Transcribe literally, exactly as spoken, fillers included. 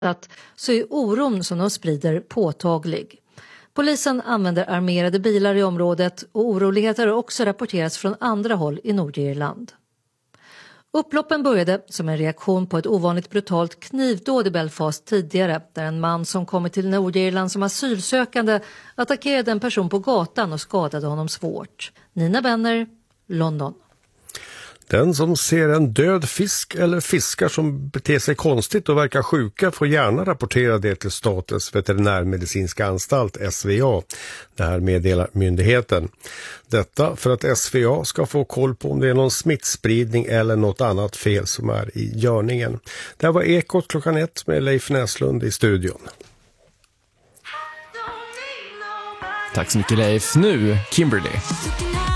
så är oron som de sprider påtaglig. Polisen använder armerade bilar i området och oroligheter har också rapporterats från andra håll i Nordirland. Upploppen började som en reaktion på ett ovanligt brutalt knivdåd i Belfast tidigare, där en man som kommit till Nordirland som asylsökande attackerade en person på gatan och skadade honom svårt. Nina Benner, London. Den som ser en död fisk eller fiskar som beter sig konstigt och verkar sjuka får gärna rapportera det till Statens veterinärmedicinska anstalt S V A. Det här meddelar myndigheten. Detta för att S V A ska få koll på om det är någon smittspridning eller något annat fel som är i görningen. Det här var Ekot klockan ett med Leif Näslund i studion. Tack så mycket Leif. Nu Kimberly.